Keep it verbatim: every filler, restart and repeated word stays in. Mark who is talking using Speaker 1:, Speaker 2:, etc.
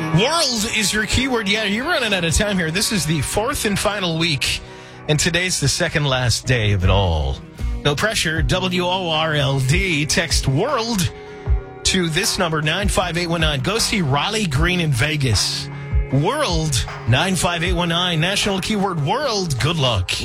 Speaker 1: World is your keyword. Yeah, you're running out of time here. This is the fourth and final week, and today's the second last day of it all. No pressure. W O R L D. Text WORLD to this number, nine five eight one nine. Go see Riley Green in Vegas. WORLD, nine five eight one nine. National keyword WORLD. Good luck.